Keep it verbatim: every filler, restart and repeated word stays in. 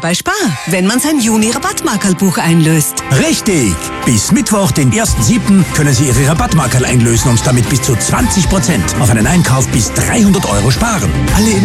bei Spar, wenn man sein Juni-Rabattmarkerlbuch einlöst. Richtig! Bis Mittwoch, den ersten siebten können Sie Ihre Rabattmarkerl einlösen und damit bis zu zwanzig Prozent auf einen Einkauf bis dreihundert Euro sparen. Alle